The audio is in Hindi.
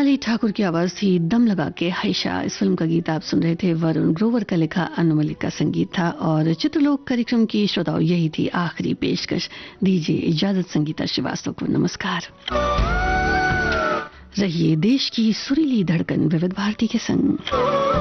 सोनाली ठाकुर की आवाज थी दम लगा के हैशा। इस फिल्म का गीत आप सुन रहे थे, वरुण ग्रोवर का लिखा, अनु मलिक का संगीत था। और चित्रलोक कार्यक्रम की श्रोताओं यही थी आखिरी पेशकश। दीजिए इजाजत संगीता श्रीवास्तव को। नमस्कार। रहिए देश की सुरीली धड़कन विविध भारती के संग।